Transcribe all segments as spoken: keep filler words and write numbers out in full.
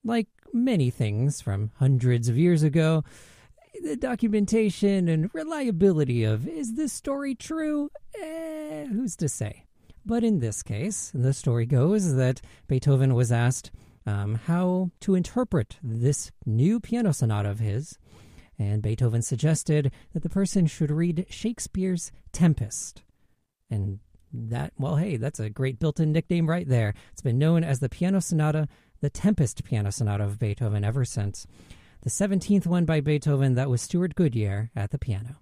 Like many things from hundreds of years ago, the documentation and reliability of is this story true? Eh, who's to say? But in this case, the story goes that Beethoven was asked um, how to interpret this new piano sonata of his, and Beethoven suggested that the person should read Shakespeare's Tempest. And that, well, hey, that's a great built-in nickname right there. It's been known as the piano sonata, the Tempest piano sonata of Beethoven ever since. The seventeenth one by Beethoven, that was Stuart Goodyear at the piano.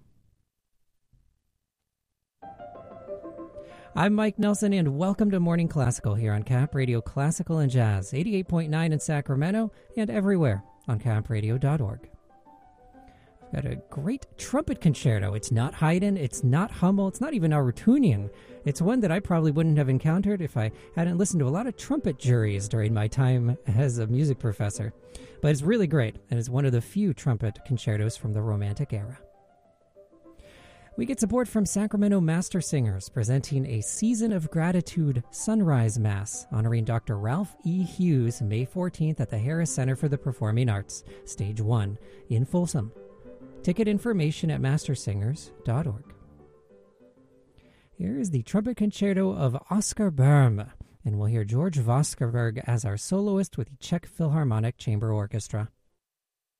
I'm Mike Nelson, and welcome to Morning Classical here on Cap Radio Classical and Jazz, eighty-eight point nine in Sacramento and everywhere on cap radio dot org. I've got a great trumpet concerto. It's not Haydn, it's not Hummel, it's not even Arutunian. It's one that I probably wouldn't have encountered if I hadn't listened to a lot of trumpet juries during my time as a music professor. But it's really great, and it's one of the few trumpet concertos from the Romantic era. We get support from Sacramento Master Singers, presenting a Season of Gratitude Sunrise Mass, honoring Doctor Ralph E. Hughes, May fourteenth at the Harris Center for the Performing Arts, Stage one, in Folsom. Ticket information at master singers dot org. Here is the trumpet concerto of Oskar Böhm, and we'll hear George Voskerberg as our soloist with the Czech Philharmonic Chamber Orchestra.